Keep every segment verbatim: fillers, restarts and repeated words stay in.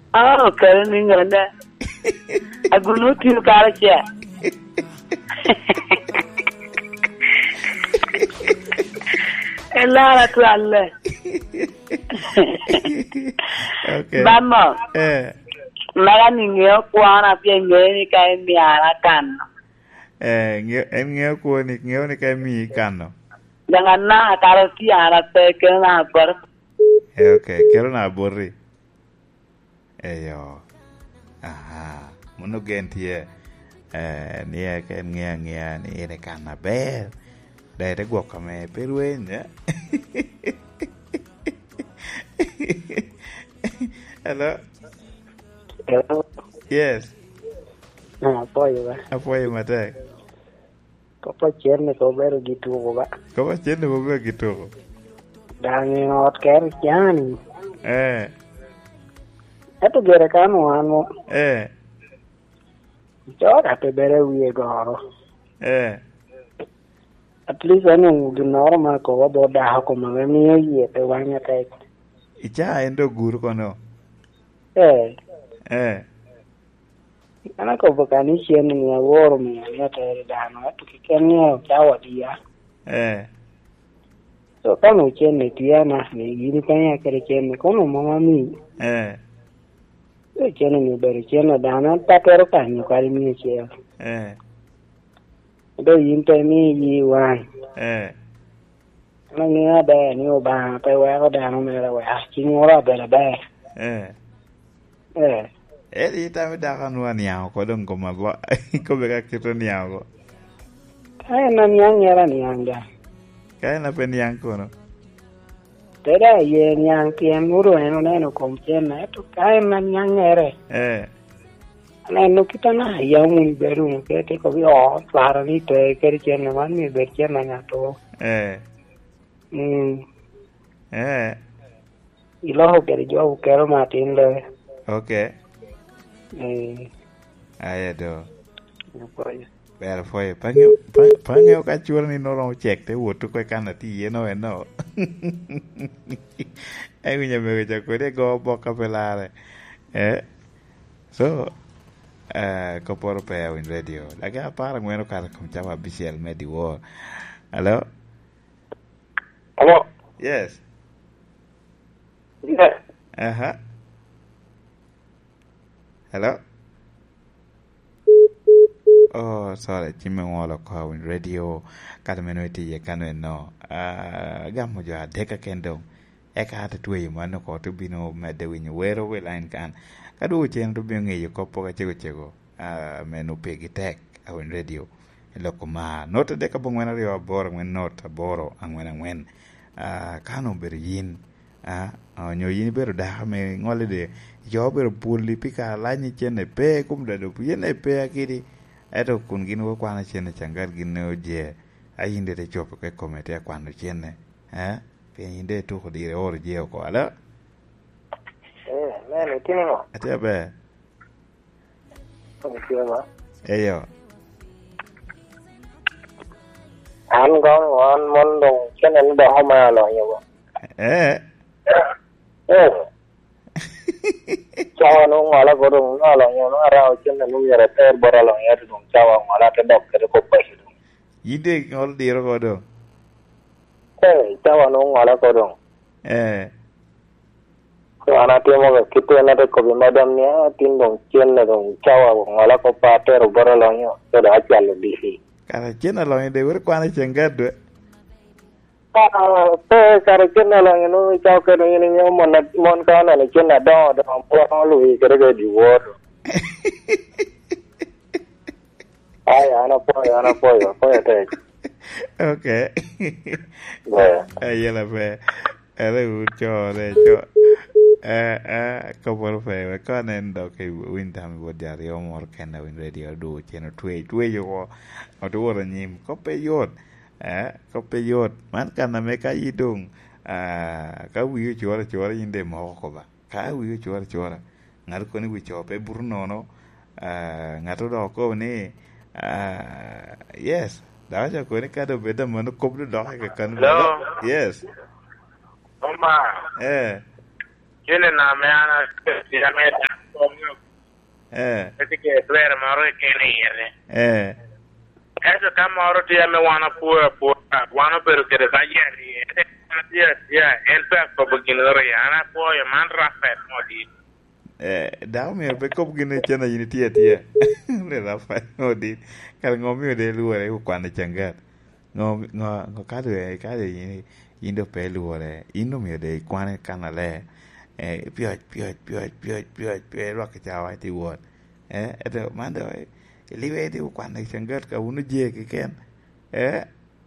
Oh, calling on that. I go no to Galaxia. Ella to Allah. Okay. Vamos. Eh. Maganinho, Kuana, Piangani, Kaimiana, Can. Eh, en ngeo ko ni ngeo ni kai mi kano. Jangan na Karasia, Pekana, but. Eh, okay, kero na borri. Eh yo. Aha. Muno gentie. Eh, ni e ke ngea ngea ni ere kana ber. Dai te gwo kame perwen ya. Hello. Hello. Yes. Ah, apoyo ba. Apoyo mate. Ko pa chenne ko bero gitu ba. Ko pa chenne ko bero gitu. Dangi ot ker jani. Eh. Eto gere kanu anu. Eh. Jora te bere wiye goro. Eh. At least anu di normal ko bo da ko ma mi ye te wanya te. Icha endo guru kono. Eh. Eh. Ana ko bakani chenne ni aworo mi ya te da no to kenyo chawa dia. Eh. So kanu chenne tiana ni gini kanya kere chenne kono mama mi. Eh. E chenne ni bere chenne dana ta pero kanyo kali mi che. Eh. Do yinte mi yi wan. Eh. Na ni ada ni oba pe wa ko da no me la wa chi ngora bere be. Eh. Eh. Eh di ta me da kanu ania ko don ko ma ba ko be ka kito nia ko. Ai na nyang era nyanga. Kai na pe nia ko no. Tera ye nyang tien muro eno neno kom chenne to kai na nyang ere. Eh. Na no kita na ya mun beru ke te ko bi o para ni te ke chenne man mi ber chenne na to. Eh. Mm. Eh. Ilo ke jo ke ro matin le. Okay. Eh. Aye do. Apoyo. Pero foi pangyo pangyo ka chuor ni no ro check te wuto ko kana ti ye no no. Ai mi me ja ko de go bo ka pelare. Eh. So eh ko por pe in radio. La ga para ngeno ka kom chava bisiel medi wo. Hello. Hello. Yes. Yeah. Uh-huh. Hello. Oh, sorry, chime ngolo ko in radio kada menuiti ye kanu no. Ah, gamo jo adeka kendo. Eka hata tuwe mano ko to bino mede winyo wero we line kan. Kadu chen to binge yo ko poka chego chego. Ah, menu pegi tek in radio. Eloko ma nota deka bongwena rio aboro ngwen nota boro angwen angwen. Ah, kanu ber yin. Ah, nyo yin bero da me ngole de yo bero puli pika lanyi chene pe kum da do yene pe akidi. Eto kun gin wo kwana chene changar gin no je ayinde te chopo ke komete kwano chene eh pe inde to ko dire or je ko ala Eh, me le tiene no. ate be Ko ti ba. eyo An gon gon mon dong chenne ni do ma lo yo. eh Eh. Chawa no ngala ko dong ngala yo no ara chenne no yara ter bora lo yar dong chawa ngala te dok ke ko pa hi. yide ngol dire ko do Eh, chawa no ngala ko dong. eh Ko ana te mo ke kitu na te ko bi madam ni tin dong chenne dong chawa ngala ko pa ter bora lo yo. To da chalo di hi. kara chena lo inde wer kwana changar do Ah, pe kare chenne lo no chaw ke ni ni mon mon ka na ni chenne do do po lu hi ke ke di wor. Ay, ana poyo, ana poyo, poyo te. Okay. Yeah. Ay la fe. Ele ucho de cho. Eh eh ko por fe ko nendo ke winta mi bodari o mor kenda win radio do cheno twe twe yo ko o do ro nyim ko pe yot eh ko pe yot man kana me ka yidung ah ka wi chora chora inde mo ko ba ka wi chora chora ngar ko ni wi chope burno no ah ngato do ko ni ah yes da ja ko ni ka do beda man ko do do ka kan yes Oma eh yule na meana ya meta eh Perché dovere maro che ne eh Eso kamaro ti me wana pura pura wana pero que da yeri dia dia el pa ko begin re ana ko ya man rafet modi eh daw mi be ko gine chena yini tia tia le rafet modi kal ngomi de luore ku kwana changat ngo ngo ngo ka de ka de yini indo pe luore indo mi de kwana kanale eh pio pio pio pio pio pio ro ka chawa ti wot eh eto mando live di kwana changat ka unu je ke ken eh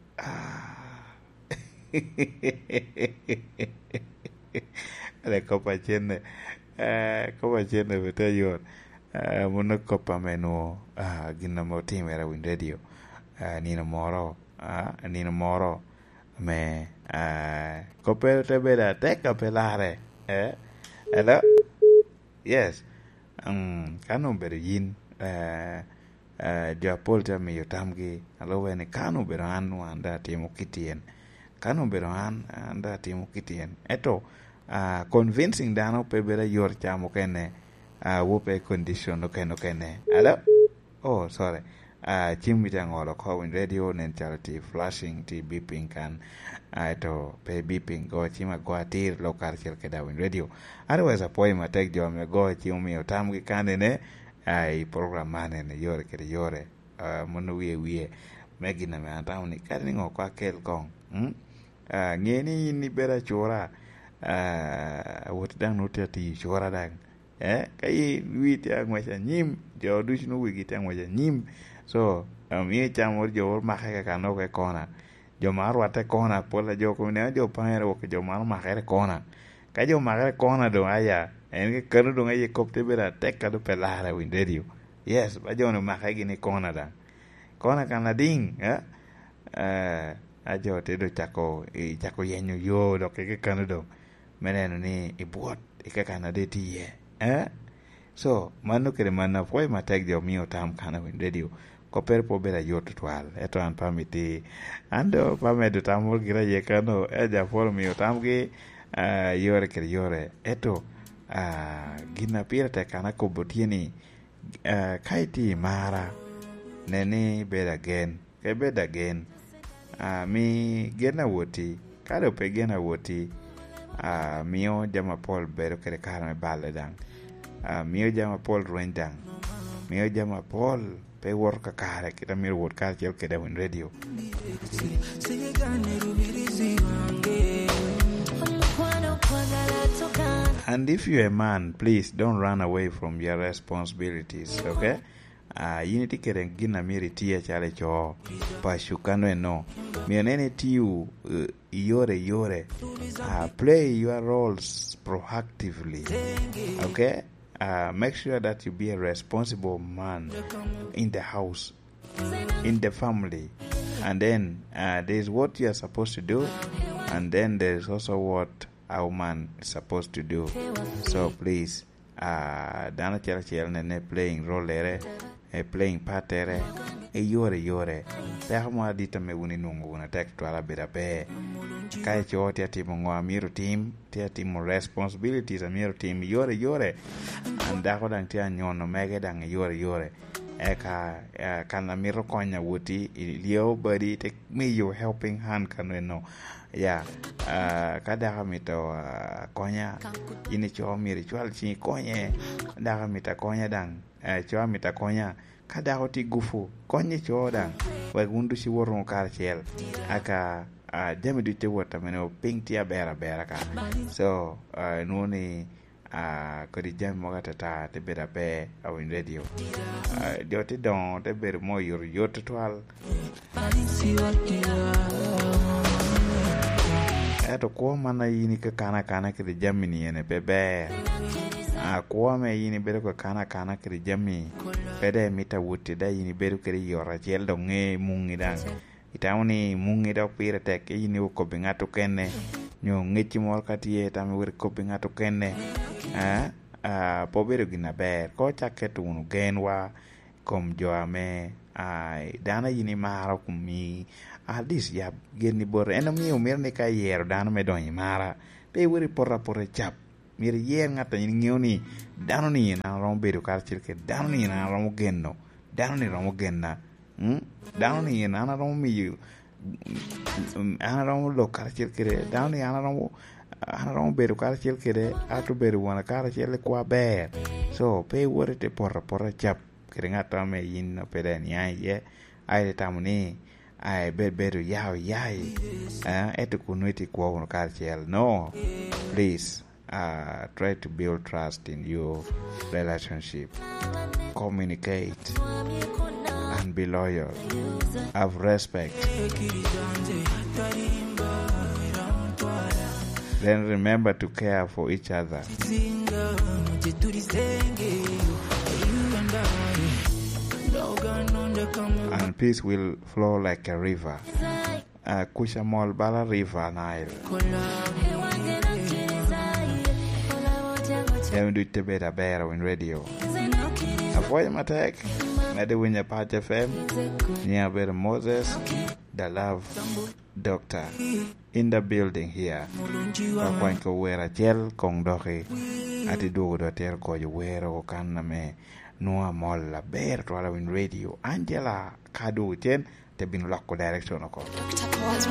le copa chenne eh copa chenne bete yo eh mono copa meno ah gina motim era win radio eh nino moro ah nino moro me eh copa te beda te capelare eh hello yes um kanu bedo yin eh eh dia polta me yotamgi alo wene kanu bedo anu anda timo kitien kanu bedo an anda timo kitien eto uh, convincing dano pe bera yor chamo kene uh, wope condition no keno kene hello oh sorry uh, chimmi tangolo ko in radio nen charity flashing ti beeping kan uh, to pe beeping go chima go atir lo karchel ke da in radio otherwise apoy ma tek jo me go chimmi otamgi kane ne ai program mane ne yore ke yore uh, mono wie wie megina me antawni kani ngo kwa kel kong hm uh, ngeni ni bera chora uh, wot dang no ti chora dang eh kai wi ti angwacha nyim jo duch no wi ti angwacha nyim so um, ye chamor jo ma ka ka no ke kona jo marwa te kona pola jo ko ne jo panero ke jo mar ma ka kona ka jo ma ka kona do aya en ke kanu do ngaye kopte bera tek ka do pelare win radio yes ba jo no ma ka gini kona da kona kana ding eh eh ajo te do chako e chako yenyo yo do ke ke kanu do meneno ni ibuot e ke kana de ti ye eh so manu kere mana foi ma tek jo mio tam kana win radio ko per po bera yo twal eto an pamiti ando pamedo tamol gira ye kano e ja for mio tam gi uh, yore kere yore eto uh, gina pira te kana ko botieni uh, kaiti mara nene beda gen ke beda gen uh, mi gena woti kado pe gena woti uh, mio jama pol bero kere karame bale dang uh, mio jama pol ruendang mio jama pol pe work kare kita mir wot kar chel ke dawin radio and if you're a man, please don't run away from your responsibilities, okay? Uh, you need to get in gina miri tia chale cho pa shukano no mianene tiu uh, yore yore uh, play your roles proactively, okay? Uh, make sure that you be a responsible man in the house, in the family, and then uh, there's what you are supposed to do, and then there's also what our man is supposed to do. So please, uh, dana chela chela nene playing role ere, e playing part ere, e yore yore. Teha mwa dita me uni nungu una tek tuala bida be. Kai cho tia timo ngwa miru team, tia timo responsibilities a miru team yore yore. Andako dang tia nyono mege dang yore yore. Eka uh, kana miru konya wuti ilio body take me your helping hand kanu no. Ya, yeah, uh, kada kamito uh, konya ini cho miri chwal chi konye da kamita konya dang uh, cho mita konya kada hoti gufu konye cho dang wa gundu si worno kar chel aka uh, demi dite wota meno ping tia bera bera ka so uh, nuni uh, kodi jam mo gata ta te bera be aw in radio uh, doti don te ber mo yor yot twal eto ko mana yini ka kana kana ke jamini ene bebe a ko me yini bere ko kana kana ke jami bede mita wuti da yini bere ke yora jel do nge mungi dan itawni mungi do pira te ke yini ko bingato kenne nyo ngechi mor katie tam wer ko bingato kenne a a pobero gina ber ko chaketu nu genwa kom joame ai dana yini mara kumi adis ya geni bor eno mi umir ne ka yer dana me don mara pe wori porra porre chap mir yer ngata ni ngeo ni dano ni na rom bedo kar chil ke dano ni na rom genno dano ni rom genna hm dano ni na na rom mi ana rom lo kar chil ke dano ni ana rom ana rom bedo kar chil ke atu bedo wana kar chil kwa ber so pe wore te porra porra chap kere ngata me yin no peden ya ye ai tamu ni ai bed bedo yao yai eh eto kunuiti kwa no kar chil no please uh try to build trust in your relationship, communicate and be loyal, have respect, then remember to care for each other. And peace will flow like a river. Uh, Kushamol Bala River Nile. Then do it better better in radio. Avoid my tech. Nade winya Patch F M. Near better Moses. The Love Doctor. In the building here. Kakwanko wera gel kong doke. Ati do do tel ko you wera o kanna me. Noa molla ber to ala in radio. Angela Kadu chen te bin lokko direction ko.